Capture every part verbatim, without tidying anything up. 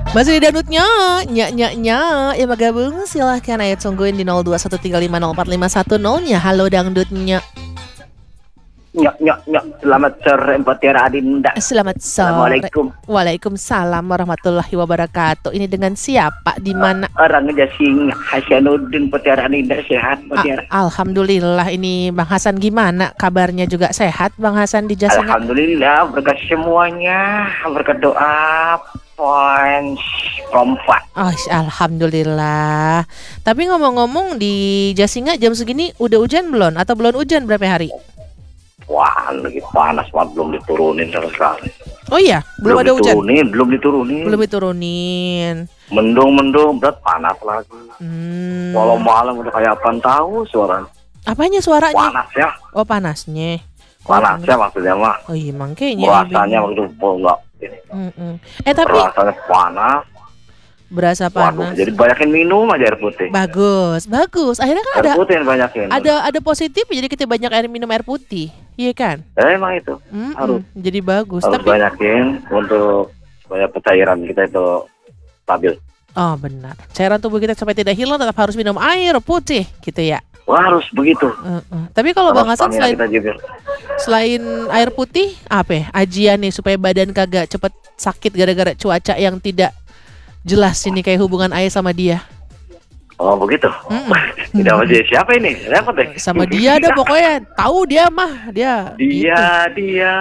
Masih di dangdutnya, nyak nyak nyak. Ya bergabung silahkan ayo tungguin di nol dua satu tiga lima nol empat lima satu nol-nya. Halo dangdutnya. Nyok nyok nyok. Selamat sore Mbak Tiara Adinda. Selamat sore. Assalamualaikum. Waalaikumsalam warahmatullahi wabarakatuh. Ini dengan siapa? Di mana? Orang Jasing Hasanuddin Mbak Tiara Adinda sehat Mbak Tiara. A- Alhamdulillah. Ini Bang Hasan gimana? Kabarnya juga sehat Bang Hasan di Jasinga? Alhamdulillah berkat semuanya, berkat doa points kompak. Oh, alhamdulillah. Tapi ngomong-ngomong di Jasinga jam segini udah hujan belum? Atau belum hujan berapa hari? Wah, lagi panas banget, belum diturunin sama sekali. Oh iya, belum, belum ada hujan. Diturunin, belum diturunin. Belum diturunin. Mendung-mendung, berat panas lagi. Hmm. Kalau malam udah kayak apa tahu suara. Apanya suaranya? Panas ya. Oh, panasnya. Panasnya maksudnya mah. Oh iya, makanya. Rasanya waktu enggak. Eh tapi rasanya panas. Berasa panas. Waduh, jadi banyakin minum aja air putih. Bagus, bagus. Akhirnya kan air ada putih yang banyakin. Ada ada positif jadi kita banyak air minum air putih. Iya kan? Eh, emang itu. Mm-mm, harus. Jadi bagus. Harus Tapi banyakin untuk supaya cairan kita itu stabil. Oh benar. Cairan tubuh kita supaya tidak hilang tetap harus minum air putih gitu ya. Wah, harus begitu. Uh-uh. Tapi kalau Bang Hasan selain selain air putih apa ya? Ajian nih supaya badan kagak cepet sakit gara-gara cuaca yang tidak jelas ini kayak hubungan ayah sama dia. Oh begitu. Tidak sama dia siapa ini? Repot deh. Sama dia dah pokoknya. Tahu dia mah dia. Dia gitu. dia.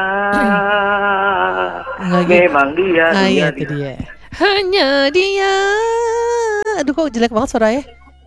Nggak Memang gitu. dia. Nah, dia, itu dia. Hanya dia. Aduh kok jelek banget suaranya.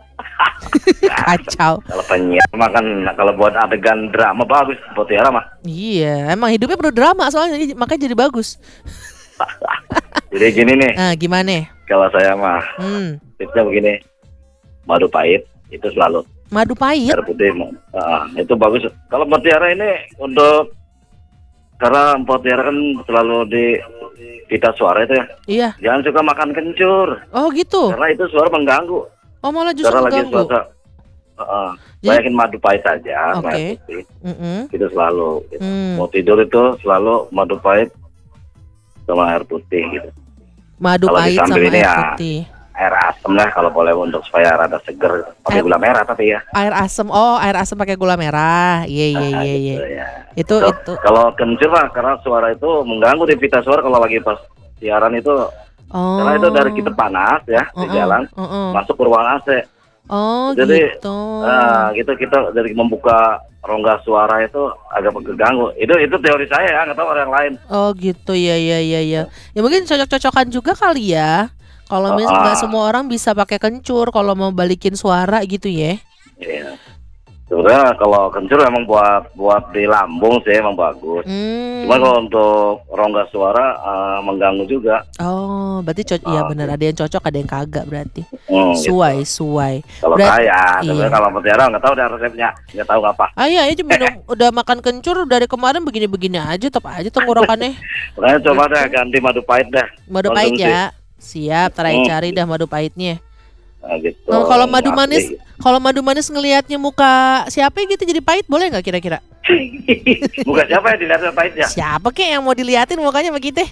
Kacau. Kalau penyiar mah kan kalau buat adegan drama bagus buat Tiara mah. Iya, emang hidupnya perlu drama soalnya makanya jadi bagus. Jadi gini nih. Nah, gimana? Kalau saya mah, hmm. tipsnya begini, madu pahit itu selalu. Madu pahit? Air putih, uh, itu bagus. Kalau Mbak Tiara ini untuk, karena Mbak Tiara kan selalu di pita suara itu ya. Iya. Jangan suka makan kencur. Oh gitu. Karena itu suara mengganggu. Oh malah justru karena mengganggu. Lagi suara, uh, banyakin madu pahit saja, Oke. Okay. Mm-hmm. Itu selalu. Gitu. Mm. Mau tidur itu selalu madu pahit sama air putih gitu. Madu kalau pahit sama air ya, putih. Air asam lah kalau boleh untuk supaya rada seger. Pakai gula merah tapi ya. Air asam, oh air asam pakai gula merah. Iya iya iya iya. Itu so, itu. Kalau kencur mah karena suara itu mengganggu di pita suara kalau lagi pas siaran itu. Oh. Karena itu dari kita panas ya uh-uh, di jalan uh-uh. masuk ke ruang A C. Oh jadi, gitu. Nah, gitu kita dari membuka rongga suara itu agak keganggu. Itu itu teori saya ya, nggak tahu orang lain. Oh gitu ya ya ya ya. Ya mungkin cocok-cocokan juga kali ya. Kalau misalnya nggak uh, semua orang bisa pakai kencur kalau mau balikin suara gitu ya. Iya. Sebenarnya kalau kencur emang buat buat di lambung sih emang bagus. Hmm. Cuma kalau untuk rongga suara uh, mengganggu juga. Oh, berarti cocok. Iya uh, benar, ada yang cocok, ada yang kagak berarti. Hmm, suai, gitu. suai. Kalau berarti, saya, iya. kalau Mutiara nggak tahu dah resepnya, nggak tahu apa. Ah iya, itu minum udah makan kencur dari kemarin begini-begini aja, tetap aja tenggorokannya. Makanya coba dah ganti madu pahit dah. Madu pahit ya, siap. Terakhir hmm. cari dah madu pahitnya. Nah, gitu. Nah, kalau madu manis, kalau madu manis ngelihatnya muka siapa gitu jadi pahit boleh nggak kira-kira? Muka siapa yang dilihatin pahitnya? Siapa kek yang mau dilihatin mukanya begitu?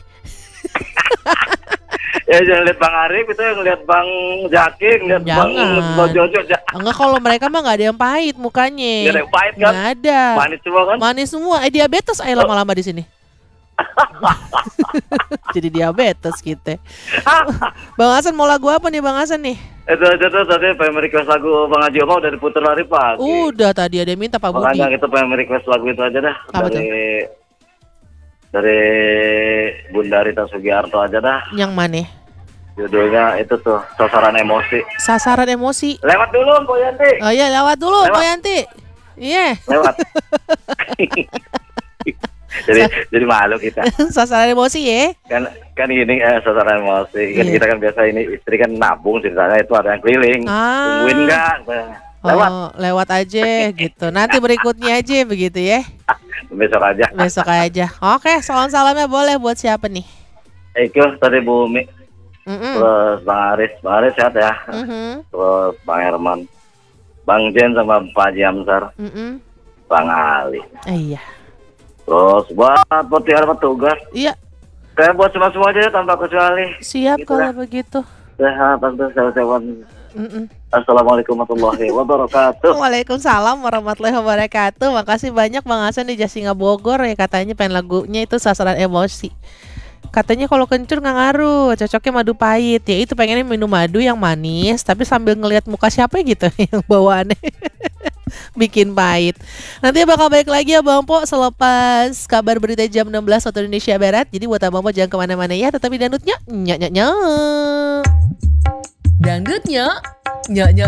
Ya jangan lihat Bang Arif itu, yang lihat Bang Jaki, lihat Bang Jojo. Enggak, kalau mereka mah nggak ada yang pahit mukanya. Nggak ada yang pahit kan? Nggak ada. Manis semua kan? Manis semua. Eh diabetes ayo lama-lama di sini. Jadi diabetes kita. Bang Hasan mau lagu apa nih Bang Hasan nih? Itu aja tuh tadi pengen request lagu Bang Haji Omar udah diputer lari pagi. Udah tadi ada yang minta Pak Budi. Makanya kita pengen request lagu itu aja dah. Apa dari tuh? dari Bunda Rita Sugiarto aja dah. Yang mana? Judulnya itu tuh Sasaran Emosi. Sasaran Emosi. Lewat dulu Mbak Yanti. Oh iya lewat dulu Mbak Yanti. Iya. Yeah. Lewat. jadi Sa- jadi malu kita. Sasaran emosi ya? Kan kan ini eh, sasaran emosi. Kan yeah. Kita kan biasa ini istri kan nabung ceritanya itu ada yang keliling. Ah. Tungguin enggak? Lewat. Oh, lewat aja gitu. Nanti berikutnya aja begitu ya. Besok aja. Besok aja. Oke, salam-salamnya boleh buat siapa nih? Eko tadi Bumi. Mm-mm. Terus Bang Aris, Bang Aris sehat ya. Mm-hmm. Terus Bang Herman, Bang Jen sama Pak Jamsar, mm-hmm. Bang Ali. Eh, iya. Terus buat Mutiara petugas. Iya. Saya buat semua-semua aja tanpa kecuali. Siap gitu kalau ya. begitu. Sehat, tante, sehat-sehat. Mm-mm. Assalamualaikum warahmatullahi wabarakatuh. Waalaikumsalam warahmatullahi wabarakatuh. Makasih banyak Bang Hasan di Jasinga Bogor ya, katanya pengen lagunya itu sasaran emosi. Katanya kalau kencur nggak ngaruh, cocoknya madu pahit. Ya itu pengennya minum madu yang manis, tapi sambil ngelihat muka siapa gitu yang bawaannya bikin pahit. Nanti bakal balik lagi ya Bang Po selepas kabar berita jam enam belas waktu Indonesia Barat. Jadi buat Abang Po jangan kemana-mana ya, tetapi dangdutnya nyak nyak nyak. Dangdutnya nyak nyak